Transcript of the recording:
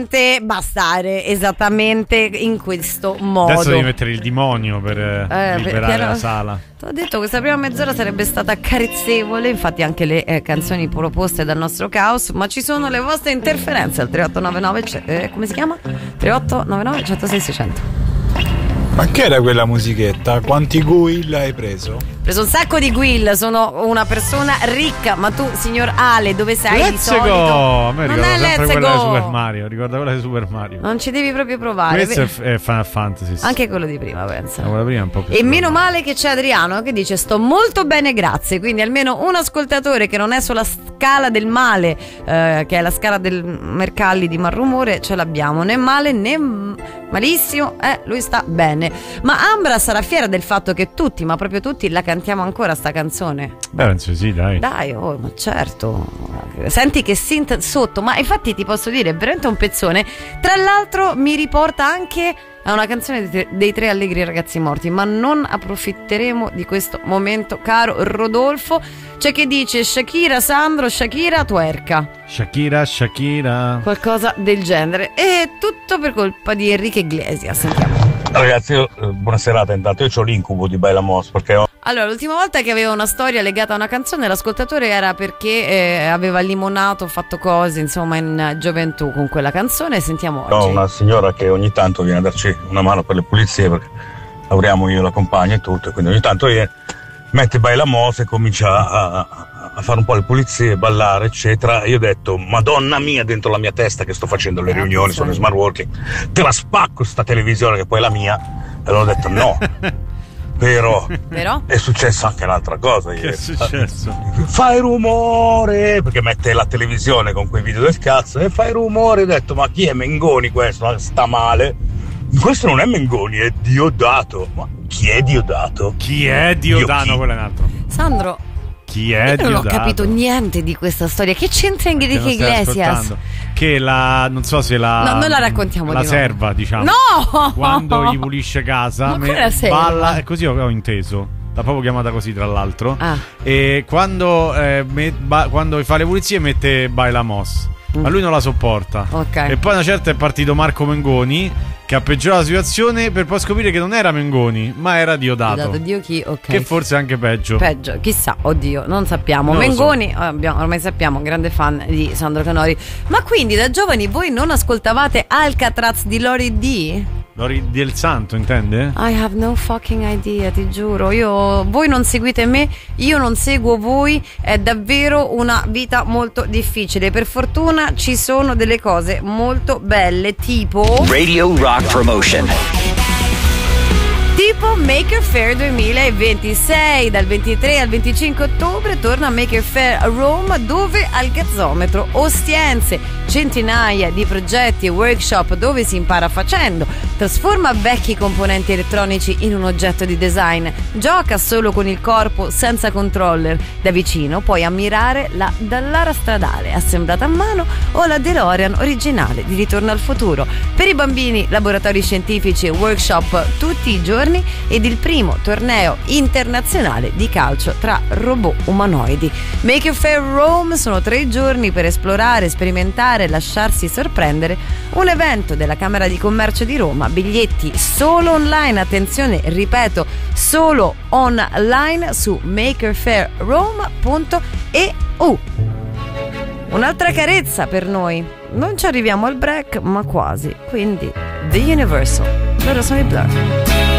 bastare esattamente in questo modo. Adesso devi mettere il demonio per liberare la sala. Ti ho detto, questa prima mezz'ora sarebbe stata carezzevole, infatti anche le canzoni proposte dal nostro caos, ma ci sono le vostre interferenze al 3899 come si chiama? 3899 106 600. Ma che era quella musichetta? Quanti guil hai preso? Ho preso un sacco di guil, sono una persona ricca, ma tu, signor Ale, dove sei Let's di solito? Go! A me non ricorda è sempre Let's quella Go. di Super Mario. Ricorda quella di Super Mario. Non ci devi proprio provare. Questo è Final Fantasy. Anche quello di prima, pensa. Quella prima è un po' più E meno male che c'è Adriano che dice sto molto bene, grazie. Quindi almeno un ascoltatore che non è sulla scala del male, che è la scala del Mercalli di Malrumore, ce l'abbiamo. Né male né malissimo, lui sta bene. Ma Ambra sarà fiera del fatto che tutti, ma proprio tutti, la cantiamo ancora sta canzone. Beh, penso sì, dai. Dai, ma certo. Senti che synth sotto, ma infatti ti posso dire, è veramente un pezzone. Tra l'altro mi riporta anche a una canzone dei Tre Allegri Ragazzi Morti, ma non approfitteremo di questo momento, caro Rodolfo. C'è chi dice Shakira, Sandro, Shakira, tuerca. Shakira. Qualcosa del genere. E tutto per colpa di Enrique Iglesias. Sentiamo. Ragazzi, buona serata. Intanto io ho l'incubo di Baila Mos perché allora, l'ultima volta che avevo una storia legata a una canzone, l'ascoltatore era perché aveva limonato, fatto cose, insomma, in gioventù con quella canzone. Sentiamo oggi. ho una signora che ogni tanto viene a darci una mano per le pulizie, perché lavoriamo io, la compagna e tutto, e quindi ogni tanto viene, mette Baila Mos e comincia a fare un po' le pulizie, ballare, eccetera. Io ho detto, madonna mia, dentro la mia testa che sto facendo le riunioni, sono in smart working, te la spacco sta televisione che poi è la mia. E allora ho detto no. Però è successo anche un'altra cosa ieri. Che è successo? Fai rumore, perché mette la televisione con quei video del cazzo e fai rumore. Ho detto, ma chi è Mengoni questo? Sta male. Questo non è Mengoni, è Diodato. Ma chi è Diodato? Chi è Diodato? Quello è un altro. Sandro, chi è Diodato? Non ho capito niente di questa storia. Che c'entra Enrique Iglesias? Che non so se no, noi la raccontiamo la di serva, nuovo. diciamo. No! Quando gli pulisce casa, balla, e così ho inteso. L'ha proprio chiamata così, tra l'altro. E quando fa le pulizie mette Baila Mos. Ma lui non la sopporta. E poi una certa è partito Marco Mengoni, che ha peggiorato la situazione per poi scoprire che non era Mengoni, ma era Diodato. Dio chi? Ok. Che forse è anche peggio. Peggio, chissà, oddio, non sappiamo. Mengoni, ormai sappiamo, grande fan di Sandro Canori. Ma quindi da giovani voi non ascoltavate Alcatraz di Lori D? Lori del Santo, intende? I have no fucking idea, ti giuro. Voi non seguite me, io non seguo voi. È davvero una vita molto difficile. Per fortuna ci sono delle cose molto belle, tipo Radio Rock Promotion. Tipo Maker Faire 2026. Dal 23 al 25 ottobre torna Maker Faire a Rome, dove al Gazzometro Ostiense centinaia di progetti e workshop dove si impara facendo, trasforma vecchi componenti elettronici in un oggetto di design, gioca solo con il corpo senza controller. Da vicino puoi ammirare la Dallara stradale assemblata a mano o la DeLorean originale di Ritorno al futuro. Per i bambini laboratori scientifici e workshop tutti i giorni ed il primo torneo internazionale di calcio tra robot umanoidi. Maker Faire Rome sono 3 giorni per esplorare, sperimentare e lasciarsi sorprendere. Un evento della Camera di Commercio di Roma. Biglietti solo online, attenzione, ripeto, solo online su makerfairrome.eu. Un'altra carezza per noi. Non ci arriviamo al break, ma quasi. Quindi The Universal. Loro sono i Blur.